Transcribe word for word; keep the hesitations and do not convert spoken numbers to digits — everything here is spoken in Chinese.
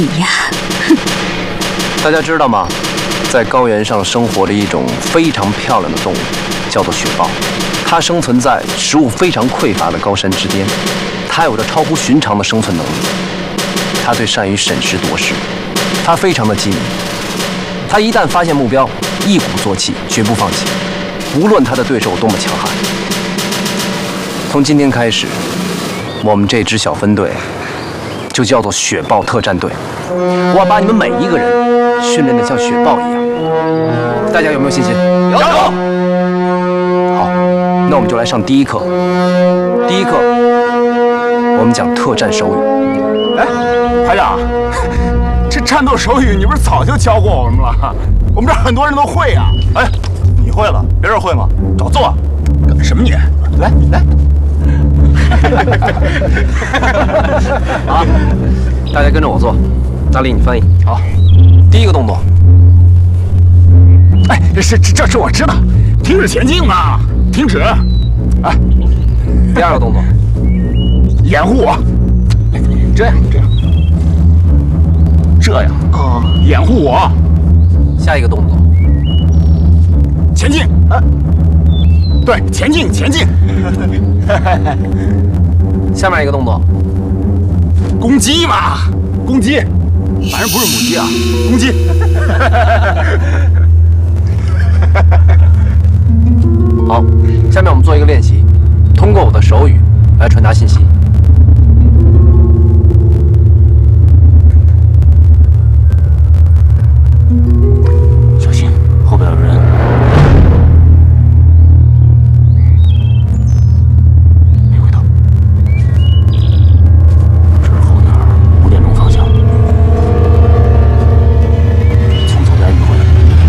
你呀， 大家知道吗？在高原上生活着一种非常漂亮的动物，叫做雪豹。它生存在食物非常匮乏的高山之巅，它有着超乎寻常的生存能力。它最善于审时度势，它非常的机敏。它一旦发现目标，一鼓作气，绝不放弃，无论它的对手有多么强悍。从今天开始，我们这支小分队就叫做雪豹特战队。我要把你们每一个人训练得像雪豹一样。大家有没有信心？有。好，那我们就来上第一课。第一课，我们讲特战手语。 哎，排长，这战斗手语你不是早就教过我们了？我们这很多人都会呀。哎，你会了，别人会吗？找坐。干什么你？来来。 好，大家跟着我做。大力，你翻译。好，第一个动作。 哎，是这这是我知道，停止前进嘛，停止。哎， 第二个动作， 掩护我。这样这样这样啊，掩护我。 下一个动作， 前进。啊，对，前进前进。 下面一个动作， 攻击嘛，攻击。反正不是母鸡啊，公鸡。 好，下面我们做一个练习，通过我的手语来传达信息。